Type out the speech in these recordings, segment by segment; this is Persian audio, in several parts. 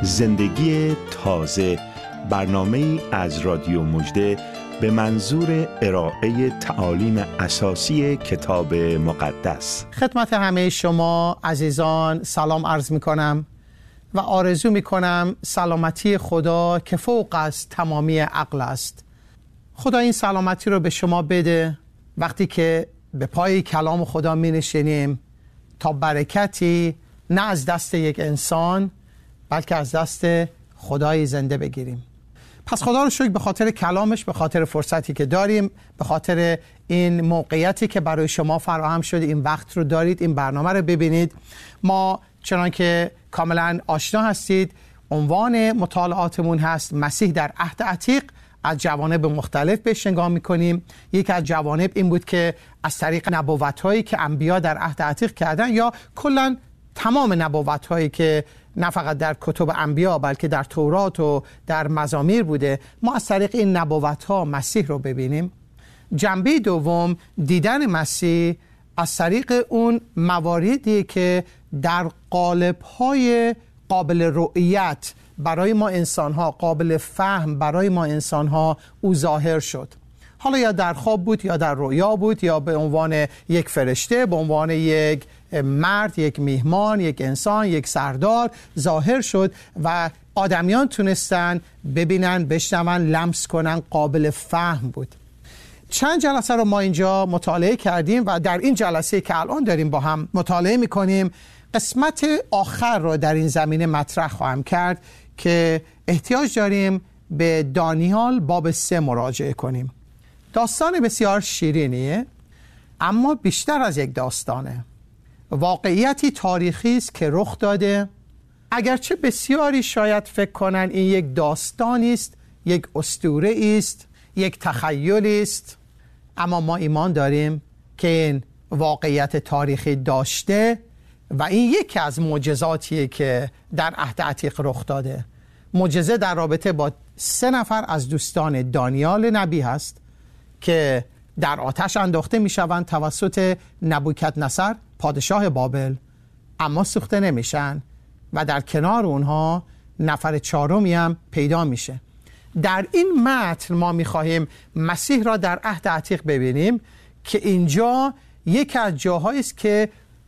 زندگی تازه، برنامه‌ای از رادیو مژده به منظور ارائه تعالیم اساسی کتاب مقدس. خدمت همه شما عزیزان سلام عرض می‌کنم و آرزو می‌کنم سلامتی خدا که فوق از تمامی عقل است. خدا این سلامتی رو به شما بده وقتی که به پای کلام خدا می‌نشینیم تا برکتی نه از دست یک انسان بلکه از دست خدای زنده بگیریم. پس خدا رو شکر به خاطر کلامش، به خاطر فرصتی که داریم، به خاطر این موقعیتی که برای شما فراهم شده، این وقت رو دارید این برنامه رو ببینید. ما چنان که کاملا آشنا هستید عنوان مطالعاتمون هست مسیح در عهد عتیق. از جوانب مختلف بهش نگاه میکنیم. یکی از جوانب این بود که از طریق نبوت‌هایی که انبیا در عهد عتیق کردن یا کلا تمام نبوت‌هایی که نه فقط در کتب انبیا بلکه در تورات و در مزامیر بوده، ما از طریق این نبوت‌ها مسیح رو ببینیم. جنبه دوم دیدن مسیح از طریق اون مواردی که در قالب‌های قابل رؤیت برای ما انسان‌ها، قابل فهم برای ما انسان‌ها او ظاهر شد. حالا یا در خواب بود یا در رؤیا بود یا به عنوان یک فرشته، به عنوان یک مرد، یک میهمان، یک انسان، یک سردار ظاهر شد و آدمیان تونستن ببینن، بشنون، لمس کنن، قابل فهم بود. چند جلسه رو ما اینجا مطالعه کردیم و در این جلسه که الان داریم با هم مطالعه میکنیم قسمت آخر رو در این زمینه مطرح خواهم کرد که احتیاج داریم به دانیال باب 3 مراجعه کنیم. داستان بسیار شیرینیه اما بیشتر از یک داستانه. واقعیتی تاریخی است که رخ داده، اگرچه بسیاری شاید فکر کنن این یک داستانی است، یک اسطوره است، یک تخیلی است، اما ما ایمان داریم که این واقعیت تاریخی داشته و این یکی از معجزاتیه که در عهد عتیق رخ داده. معجزه در رابطه با 3 نفر از دوستان دانیال نبی هست که در آتش انداخته میشوند توسط نبوکدنصر پادشاه بابل، اما سوخته نمیشن و در کنار اونها نفر 4می هم پیدا میشه. در این متن ما میخواهیم مسیح را در عهد عتیق ببینیم که اینجا یکی از جاهایی است که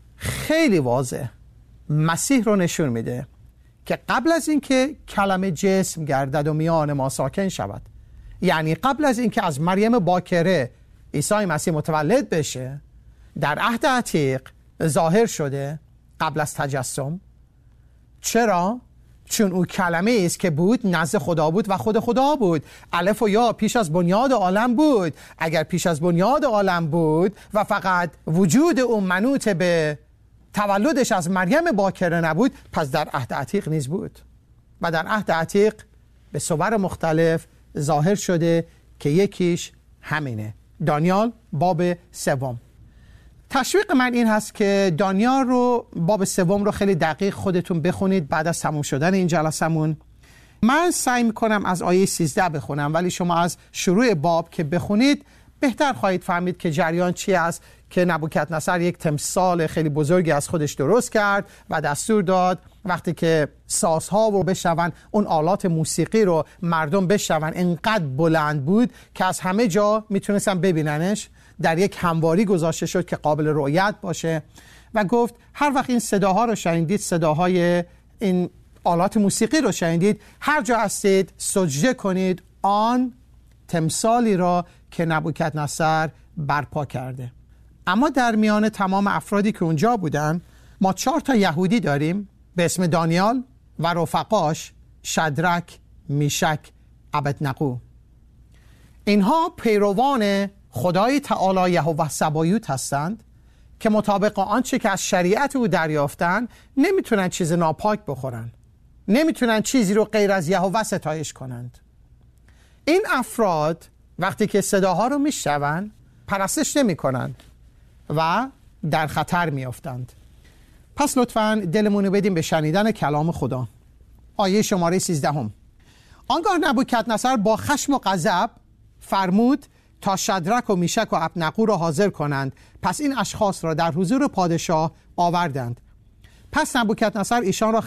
خیلی واضح مسیح رو نشون میده که قبل از اینکه کلمه جسم گردد و میان ما ساکن شود، یعنی قبل از اینکه از مریم باکره عیسی مسیح متولد بشه، در عهد عتیق ظاهر شده قبل از تجسم. چرا؟ چون او کلمه است که بود، نزد خدا بود و خود خدا بود. الف و یا پیش از بنیاد عالم بود. اگر پیش از بنیاد عالم بود و فقط وجود او منوط به تولدش از مریم باکره نبود، پس در عهد عتیق نیز بود و در عهد عتیق به صور مختلف ظاهر شده که یکیش همینه. دانیال باب 3. تشویق من این هست که دانیال رو باب 3 رو خیلی دقیق خودتون بخونید بعد از تموم شدن این جلسمون. من سعی میکنم از آیه 13 بخونم، ولی شما از شروع باب که بخونید بهتر خواهید فهمید که جریان چی است که نبوکدنصر یک تمثال خیلی بزرگی از خودش درست کرد و دستور داد وقتی که سازها رو بشنون، اون آلات موسیقی رو مردم بشنون، اینقدر بلند بود که از همه جا میتونستن ببیننش. در یک همواری گذاشته شد که قابل رؤیت باشه و گفت هر وقت این صداها رو شنیدید، صداهای این آلات موسیقی رو شنیدید، هر جا هستید سجده کنید آن تمثالی را که نبوکدنصر برپا کرده. اما در میان تمام افرادی که اونجا بودن ما 4 یهودی داریم به اسم دانیال و رفقاش شدرک، میشک، ابدنغو. اینها پیروان خدای تعالی یهوه سبایوت هستند که مطابق آنچه که از شریعت او دریافتن نمیتونن چیز ناپاک بخورن، نمیتونن چیزی رو غیر از یهوه ستایش کنند. این افراد وقتی که صداها رو میشنون پرستش نمی کنند و در خطر میافتند. پس لطفاً دلمونو بدیم به شنیدن کلام خدا. آیه شماره 13. آنگاه نبوکدنصر با خشم و غضب فرمود تا شدرک و میشک و ابدنغو را حاضر کنند. پس این اشخاص را در حضور پادشاه آوردند. پس نبوکدنصر ایشان را